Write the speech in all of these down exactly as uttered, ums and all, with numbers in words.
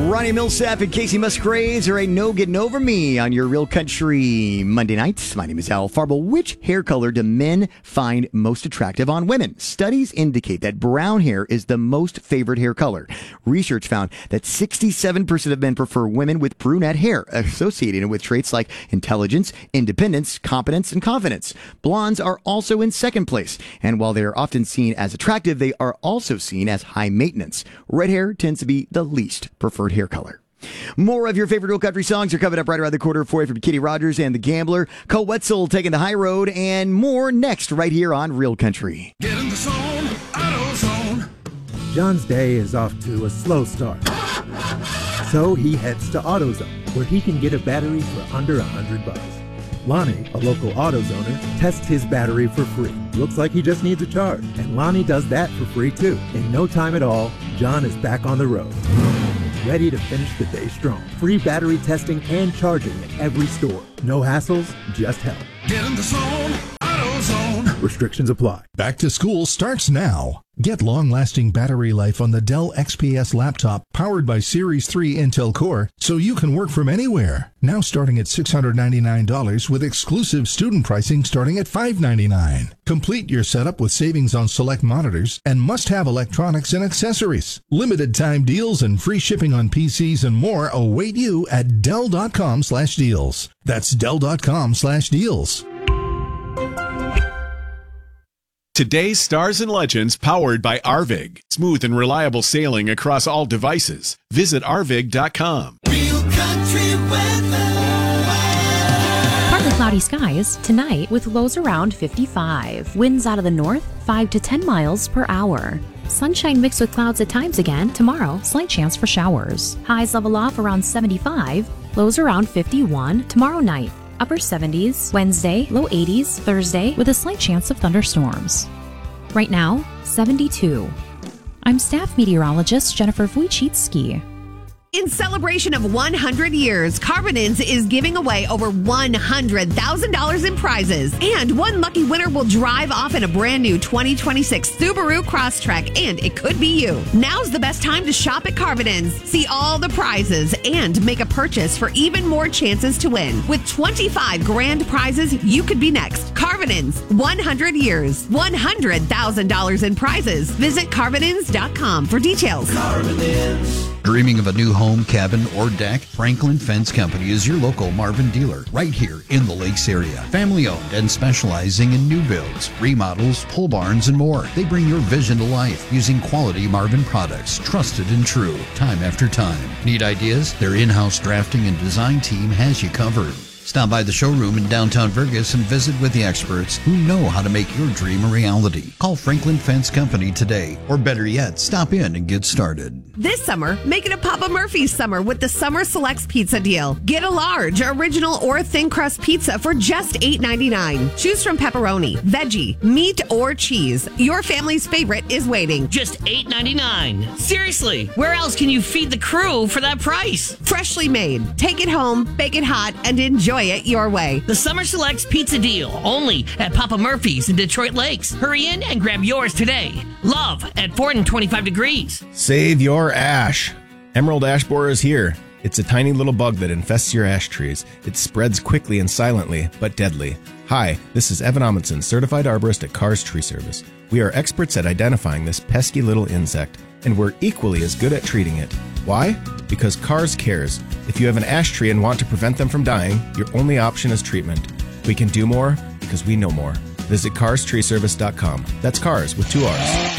Ronnie Millsap and Casey Musgraves are a No Getting Over Me on your Real Country Monday nights. My name is Al Farbo. Which hair color do men find most attractive on women? Studies indicate that brown hair is the most favored hair color. Research found that sixty-seven percent of men prefer women with brunette hair, associated with traits like intelligence, independence, competence, and confidence. Blondes are also in second place, and while they are often seen as attractive, they are also seen as high maintenance. Red hair tends to be the least preferred hair color. More of your favorite Real Country songs are coming up right around the corner for you from Kitty Rogers and the Gambler, Cole Wetzel taking the high road, and more next right here on Real Country. Get in the zone, AutoZone. John's day is off to a slow start. So he heads to AutoZone, where he can get a battery for under a hundred bucks. Lonnie, a local AutoZoner, tests his battery for free. Looks like he just needs a charge, and Lonnie does that for free too. In no time at all, John is back on the road, ready to finish the day strong. Free battery testing and charging at every store. No hassles, just help. Get in the zone, AutoZone. Restrictions apply. Back to school starts now. Get long-lasting battery life on the Dell X P S laptop powered by Series three Intel Core so you can work from anywhere. Now starting at six hundred ninety-nine dollars with exclusive student pricing starting at five hundred ninety-nine dollars. Complete your setup with savings on select monitors and must-have electronics and accessories. Limited time deals and free shipping on P Cs and more await you at Dell.com slash deals. That's Dell.com slash deals. Today's Stars and Legends powered by Arvig. Smooth and reliable sailing across all devices. Visit arvig dot com. Real Country weather. Partly cloudy skies tonight with lows around fifty-five. Winds out of the north, five to ten miles per hour. Sunshine mixed with clouds at times again. Tomorrow, slight chance for showers. Highs level off around seventy-five. Lows around fifty-one tomorrow night. Upper seventies, Wednesday, low eighties, Thursday, with a slight chance of thunderstorms. Right now, seventy-two. I'm staff meteorologist Jennifer Wojcicki. In celebration of one hundred years, Carbonins is giving away over one hundred thousand dollars in prizes. And one lucky winner will drive off in a brand new twenty twenty-six Subaru Crosstrek, and it could be you. Now's the best time to shop at Carbonins. See all the prizes and make a purchase for even more chances to win. With twenty-five grand prizes, you could be next. Carbonins, one hundred years, one hundred thousand dollars in prizes. Visit Carbonins dot com for details. Carbonins. Dreaming of a new home, cabin, or deck? Franklin Fence Company is your local Marvin dealer right here in the Lakes area. Family owned and specializing in new builds, remodels, pole barns, and more. They bring your vision to life using quality Marvin products, trusted and true, time after time. Need ideas? Their in-house drafting and design team has you covered. Stop by the showroom in downtown Vergas and visit with the experts who know how to make your dream a reality. Call Franklin Fence Company today, or better yet, stop in and get started. This summer, make it a Papa Murphy's summer with the Summer Selects Pizza Deal. Get a large, original, or thin crust pizza for just eight ninety-nine. Choose from pepperoni, veggie, meat, or cheese. Your family's favorite is waiting. Just eight ninety-nine. Seriously, where else can you feed the crew for that price? Freshly made. Take it home, bake it hot, and enjoy it your way. The Summer Selects Pizza Deal, only at Papa Murphy's in Detroit Lakes. Hurry in and grab yours today. Love at four twenty-five degrees. Save your ash. Emerald ash borer is here. It's a tiny little bug that infests your ash trees. It spreads quickly and silently, but deadly. Hi, this is Evan Amundsen, certified arborist at Carr's Tree Service. We are experts at identifying this pesky little insect, and we're equally as good at treating it. Why? Because Carr's cares. If you have an ash tree and want to prevent them from dying, your only option is treatment. We can do more because we know more. Visit cars tree service dot com. That's Cars with two R's.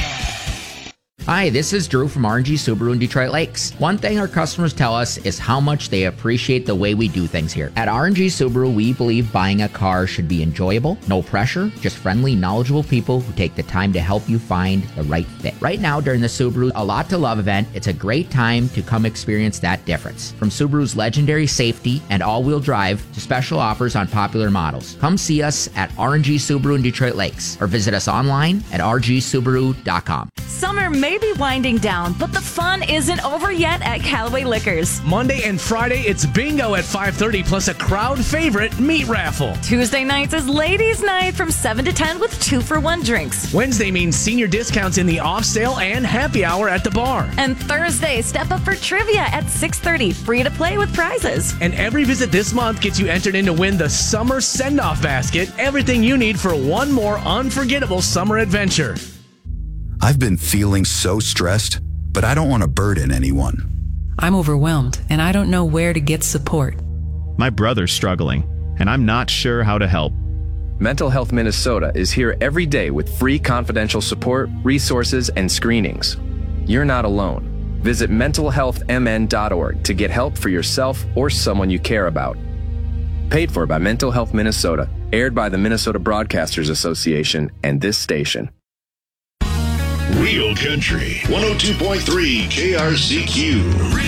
Hi, this is Drew from R and G Subaru in Detroit Lakes. One thing our customers tell us is how much they appreciate the way we do things here. At R and G Subaru, we believe buying a car should be enjoyable, no pressure, just friendly, knowledgeable people who take the time to help you find the right fit. Right now, during the Subaru A Lot to Love event, it's a great time to come experience that difference. From Subaru's legendary safety and all-wheel drive to special offers on popular models. Come see us at R and G Subaru in Detroit Lakes or visit us online at r g subaru dot com. Summer may be winding down, but the fun isn't over yet at Callaway Liquors. Monday and Friday, it's bingo at five thirty, plus a crowd favorite meat raffle. Tuesday nights is ladies' night from seven to ten with two-for-one drinks. Wednesday means senior discounts in the off sale and happy hour at the bar. And Thursday, step up for trivia at six thirty, free to play with prizes. And every visit this month gets you entered in to win the Summer Send-Off Basket, everything you need for one more unforgettable summer adventure. I've been feeling so stressed, but I don't want to burden anyone. I'm overwhelmed, and I don't know where to get support. My brother's struggling, and I'm not sure how to help. Mental Health Minnesota is here every day with free confidential support, resources, and screenings. You're not alone. Visit mental health m n dot org to get help for yourself or someone you care about. Paid for by Mental Health Minnesota, aired by the Minnesota Broadcasters Association and this station. Real Country one oh two point three K R C Q.